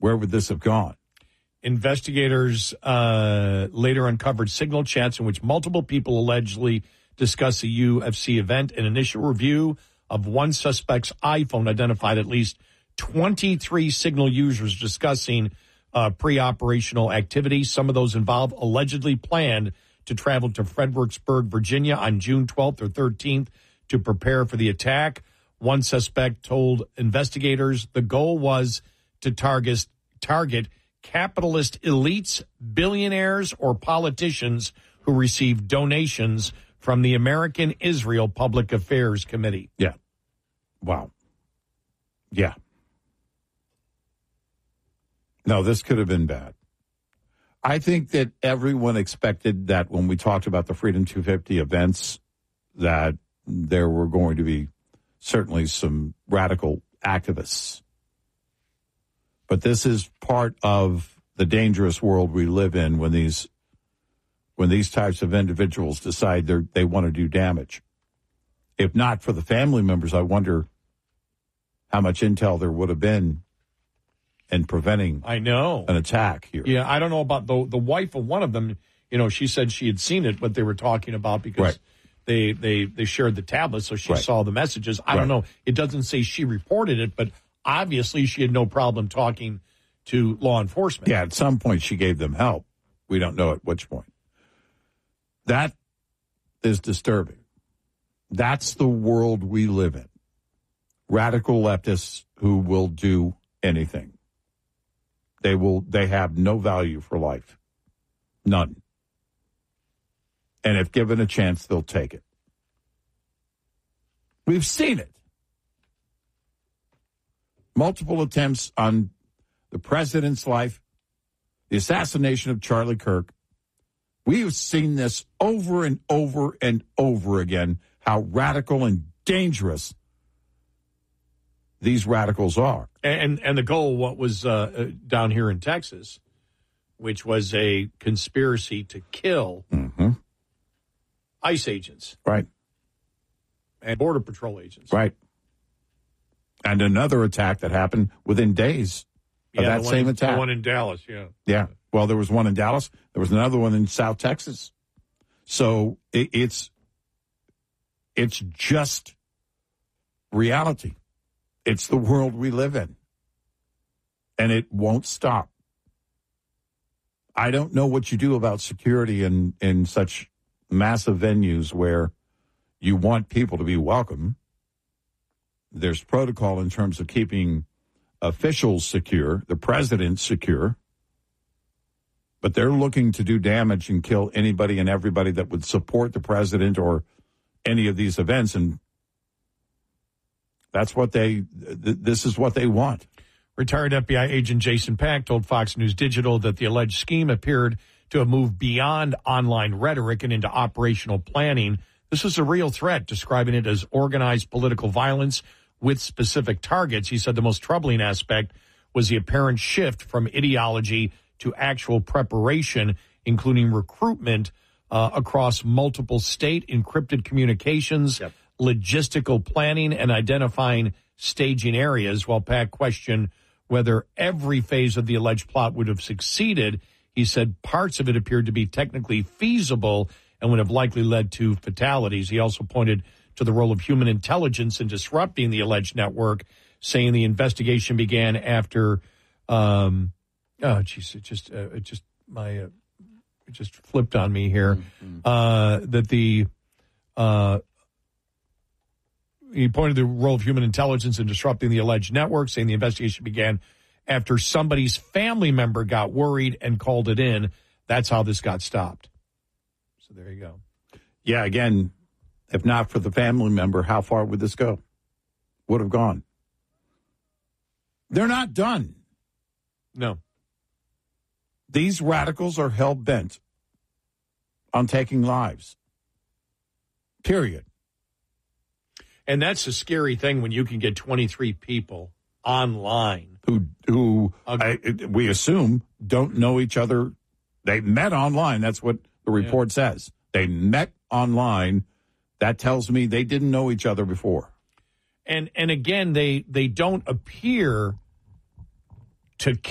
where would this have gone? Investigators later uncovered signal chats in which multiple people allegedly discuss a UFC event. An initial review of one suspect's iPhone identified at least 23 signal users discussing pre-operational activities. Some of those involved allegedly planned to travel to Fredericksburg, Virginia on June 12th or 13th to prepare for the attack. One suspect told investigators the goal was to target capitalist elites, billionaires, or politicians who receive donations from the American Israel Public Affairs Committee. Yeah. Wow. Yeah. No, this could have been bad. I think that everyone expected that when we talked about the Freedom 250 events, that there were going to be certainly some radical activists. But this is part of the dangerous world we live in when these types of individuals decide they want to do damage. If not for the family members, I wonder how much intel there would have been in preventing an attack here. Yeah, I don't know about the wife of one of them. You know, she said she had seen it, what they were talking about, because they shared the tablet, so she saw the messages. I don't know. It doesn't say she reported it, but obviously she had no problem talking to law enforcement. Yeah, at some point she gave them help. We don't know at which point. That is disturbing. That's the world we live in. Radical leftists who will do anything. They have no value for life. None. And if given a chance, they'll take it. We've seen it. Multiple attempts on the president's life, the assassination of Charlie Kirk. We've seen this over and over and over again, how radical and dangerous these radicals are. And the goal, what was down here in Texas, which was a conspiracy to kill ICE agents. Right. And Border Patrol agents. Right. And another attack that happened within days of that same attack. The one in Dallas, yeah. Yeah. Well, there was one in Dallas. There was another one in South Texas. So it's just reality. It's the world we live in. And it won't stop. I don't know what you do about security in such massive venues where you want people to be welcome. There's protocol in terms of keeping officials secure, the president secure. But they're looking to do damage and kill anybody and everybody that would support the president or any of these events. And that's what this is what they want. Retired FBI agent Jason Pack told Fox News Digital that the alleged scheme appeared to have moved beyond online rhetoric and into operational planning. This was a real threat, describing it as organized political violence with specific targets. He said the most troubling aspect was the apparent shift from ideology to actual preparation, including recruitment across multiple state encrypted communications, logistical planning, and identifying staging areas. While Pack questioned whether every phase of the alleged plot would have succeeded, he said parts of it appeared to be technically feasible and would have likely led to fatalities. He also pointed to the role of human intelligence in disrupting the alleged network, saying the investigation began after it just flipped on me here. He pointed to the role of human intelligence in disrupting the alleged network, saying the investigation began after somebody's family member got worried and called it in. That's how this got stopped. So there you go. Yeah, again, if not for the family member, how far would this go? Would have gone. They're not done. No. These radicals are hell-bent on taking lives. Period. And that's a scary thing when you can get 23 people online who we assume don't know each other. They met online. That's what the report says. They met online. That tells me they didn't know each other before. And again, they don't appear to